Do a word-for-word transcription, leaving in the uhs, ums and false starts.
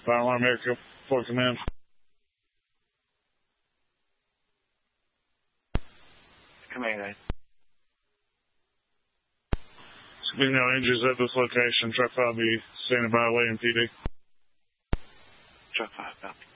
Fire Alarm America, for command. Command, guys. There's been no injuries at this location. Truck five be standing by waiting P D. Truck five, copy.